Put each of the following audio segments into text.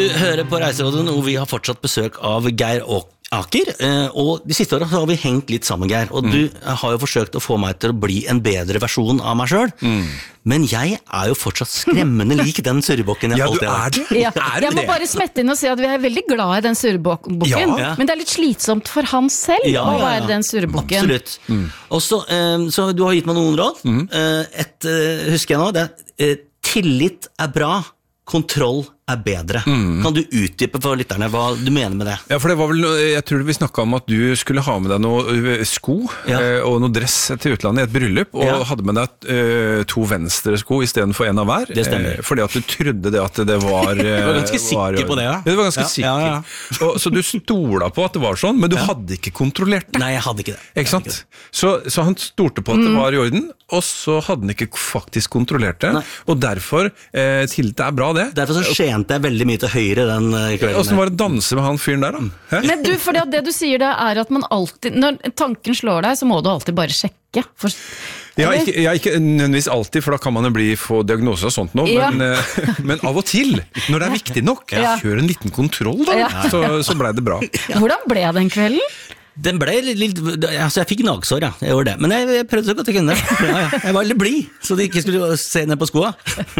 hører på Reiserådet, og vi har fortsatt besøk av Geir Aker, og de siste årene har vi hengt litt sammen, Geir, og du har jo forsøkt å få meg til å bli en bedre versjon av meg selv, men jeg jo fortsatt skremmende lik den surrebokken jeg alltid har. Ja, du det? Jeg må bare smette inn og si at vi veldig glad i den surrebokken, men det litt slitsomt for han selv å være den surrebokken. Absolutt. Og så du har gitt meg noen råd. Husker jeg nå, tillit bra, kontroll bedre. Kan du utdype for lytterne hva du mener med det? Ja, for det var vel, jeg tror vi snakket om at du skulle ha med deg noe sko og noe dress til utlandet i et bryllup, og hadde med deg 2 venstre sko i stedet for en av hver. Det stemmer. Fordi at du trodde det at det var... Du var ganske sikker på det, ja. Du var ganske sikker. Så du stola på at det var sånn, men du hadde ikke kontrollert det. Nei, jeg hadde ikke det. Ikke sant? Så han stolte på at det var i orden, og så hadde han ikke faktisk kontrollert det, og derfor, tillit bra det. Derfor så skjente jeg veldig mye til høyre den kvelden. Hvordan var det å danse med han fyren der da? Men du, for det du sier det at man alltid, når tanken slår deg, så må du alltid bare sjekke. Ikke nødvendigvis alltid, for da kan man jo få diagnoser og sånt nå, men av og til, når det viktig nok, kjør en liten kontroll da, så ble det bra. Hvordan ble den kvelden? Den ble litt, altså jeg fikk nagsår, jeg gjorde det, men jeg prøvde så godt jeg kunne. Jeg var litt blid, så de ikke skulle se ned på skoa.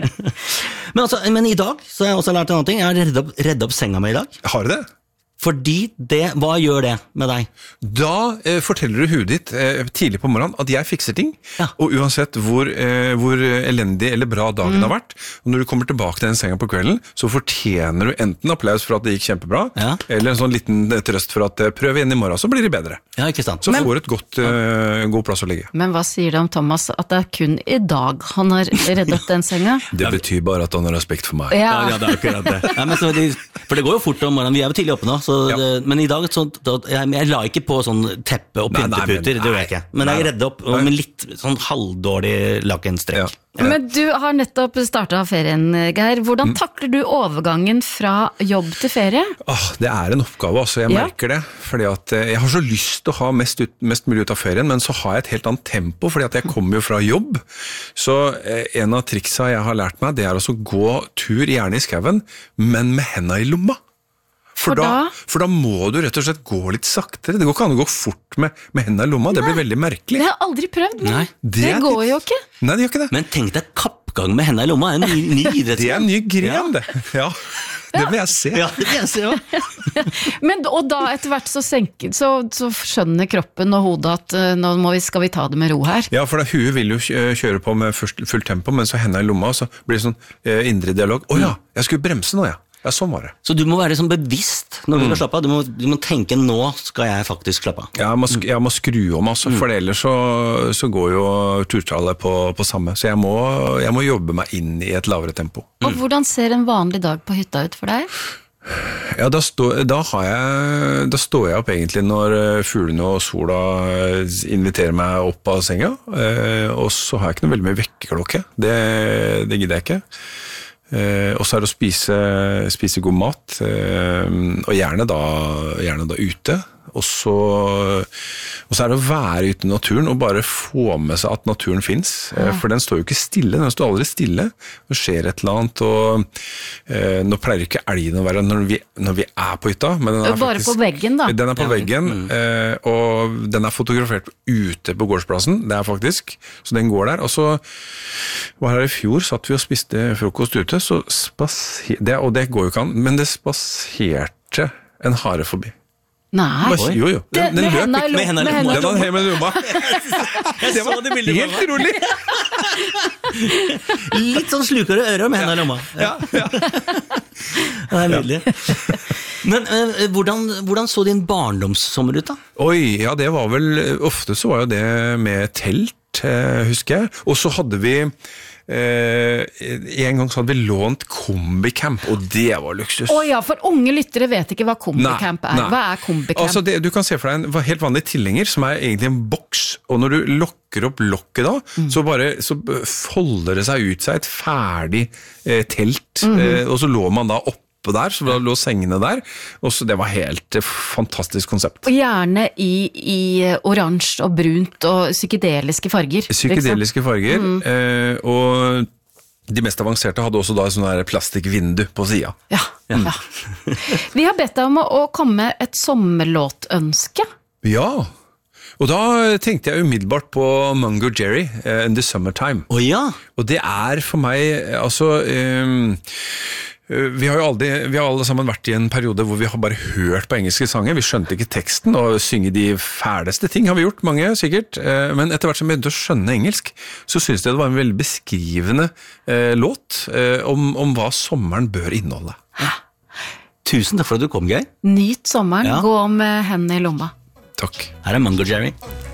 Men i dag, så har jeg også lært en annen ting, jeg har reddet opp senga mi i dag. Har du det? Fordi hva gjør det med deg? Da forteller du hudet ditt tidlig på morgenen at jeg fikser ting, og uansett hvor elendig eller bra dagen har vært, og når du kommer tilbake til den senga på kvelden, så fortjener du enten applaus for at det gikk kjempebra, eller en sånn liten trøst for at prøv igjen i morgen, så blir det bedre. Ja, ikke sant. Så får du et god plass å ligge. Men hva sier det om Thomas, at det kun i dag han har reddet den senga? Det betyr bare at han har respekt for meg. Ja, det akkurat det. For det går jo fort om morgenen, vi jo tidlig oppe nå, men i dag jeg la ikke på sånn teppe og pynteputer, det gjør jeg ikke. Men jeg redde opp med litt sånn halvdårlig lakenstrekk. Men du har nettopp startet ferien, Geir. Hvordan takler du overgangen fra jobb til ferie? Det en oppgave, altså. Jeg merker det. Fordi at jeg har så lyst til å ha mest mulig ut av ferien, men så har jeg et helt annet tempo, fordi at jeg kommer jo fra jobb. Så en av triksa jeg har lært meg, det å gå tur gjerne i skauen, men med hendene i lomma. For da må du rett og slett gå litt saktere. Det går ikke an å gå fort med hendene i lomma. Det blir veldig merkelig. Det har jeg aldri prøvd, men det går jo ikke. Nei, det gjør ikke det. Men tenk deg kappgang med hendene i lomma. En ny idrett. Det en ny gren, det. Ja, det vil jeg se. Ja, det vil jeg se, ja. Og da etter hvert så skjønner kroppen og hodet at nå skal vi ta det med ro her. Ja, for da huet vil jo kjøre på med full tempo, men så hendene i lomma, og så blir det sånn indre dialog. Jeg skulle bremse nå, Ja, sånn var det. Så du må være sånn bevisst når du skal slappe av. Du må tenke, nå skal jeg faktisk slappe av. Jeg må skru om, altså, for ellers så går jo turtallet på samme. Så jeg må jobbe meg inn i et lavere tempo. Og hvordan ser en vanlig dag på hytta ut for deg? Ja, da står jeg opp egentlig når fuglene og sola inviterer meg opp av senga, og så har jeg ikke noe veldig mye vekkerklokke. Det gidder jeg ikke. Og så det å spise god mat, og gjerne da ute, og så det å være ute i naturen og bare få med seg at naturen finnes, for den står jo ikke stille, den står aldri stille, det skjer et eller annet, og nå pleier ikke elgen å være når vi på hytta, men den bare faktisk, på veggen da? Den på veggen, og den fotografert ute på gårdsplassen, det faktisk, så den går der, og så var her i fjor, satt vi og spiste frokost ute, så og det går jo ikke an, men det spaserte en hare forbi. Nei. Jo. Den løp ikke med hendene i lomma. Det var helt urolig. Litt sånn sluker du øret med hendene i lomma. Ja. Det nydelig. Men hvordan så din barndomssommer ut da? Oi, ja, det var vel, ofte så var jo det med telt, husker jeg. Og så hadde vi en gang så hadde vi lånt kombicamp, og det var luksus. Ja, for unge lyttere vet ikke hva kombicamp Hva kombicamp? Altså du kan se for deg en helt vanlig tilhenger som egentlig en boks, og når du lukker opp lokket da, så folder det seg ut et ferdig telt, og så lå man da opp der, så lå sengene der, og så det var helt fantastisk konsept. Og gjerne i oransje og brunt og psykedeliske farger. Psykedeliske farger, og De mest avanserte hadde også da sånn der plastikkvindu på siden. Ja. Vi har bedt deg om å komme med et sommerlåtønske. Ja, og da tenkte jeg umiddelbart på Mungo Jerry, In the Summertime. Ja. Og det for meg, altså... Vi har alle sammen vært i en periode hvor vi har bare hørt på engelske sanger, vi skjønte ikke teksten, og synge de fæleste ting har vi gjort, mange sikkert, men etter hvert som vi begynte å skjønne engelsk, så synes jeg det var en veldig beskrivende låt om hva sommeren bør inneholde. Tusen takk for at du kom, Geir. Nyt sommeren, gå med hendene i lomma. Takk. Her Mungo Jerry.